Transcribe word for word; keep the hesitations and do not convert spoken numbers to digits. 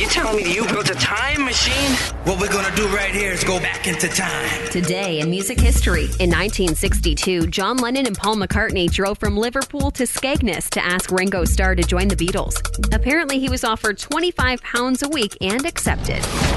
you telling me that you built a time machine? What we're gonna do right here is go back into time. Today in music history, in nineteen sixty-two, John Lennon and Paul McCartney drove from Liverpool to Skegness to ask Ringo Starr to join the Beatles. Apparently, he was offered twenty-five pounds a week and accepted.